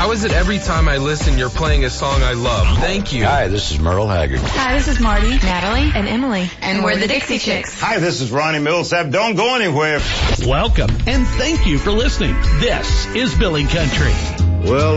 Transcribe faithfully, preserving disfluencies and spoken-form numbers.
How is it every time I listen you're playing a song I love? Thank you. Hi, this is Merle Haggard. Hi, this is Marty, Natalie, and Emily. And we're the Dixie Chicks. Hi, this is Ronnie Millsap. Don't go anywhere. Welcome, and thank you for listening. This is Billy Country. Well,